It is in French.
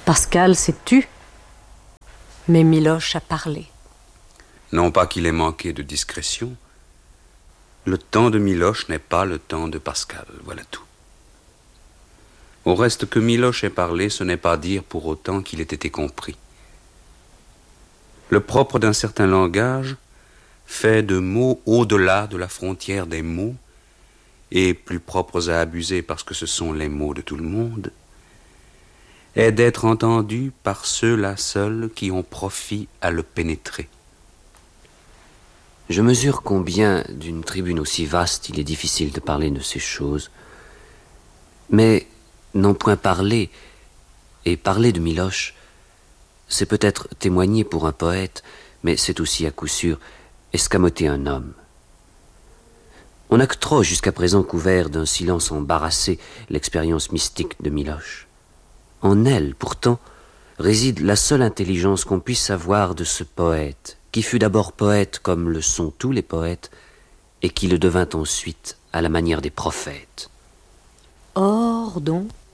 Pascal s'est tu, mais Miloche a parlé. Non pas qu'il ait manqué de discrétion. Le temps de Miloche n'est pas le temps de Pascal, voilà tout. Au reste, que Miloche ait parlé, ce n'est pas dire pour autant qu'il ait été compris. Le propre d'un certain langage fait de mots au-delà de la frontière des mots, et plus propres à abuser parce que ce sont les mots de tout le monde, est d'être entendu par ceux-là seuls qui ont profit à le pénétrer. Je mesure combien, d'une tribune aussi vaste, il est difficile de parler de ces choses. Mais n'en point parler, et parler de Miloche, c'est peut-être témoigner pour un poète, mais c'est aussi à coup sûr escamoter un homme. On n'a que trop jusqu'à présent couvert d'un silence embarrassé l'expérience mystique de Miloche. En elle, pourtant, réside la seule intelligence qu'on puisse avoir de ce poète, qui fut d'abord poète comme le sont tous les poètes, et qui le devint ensuite à la manière des prophètes. Or donc,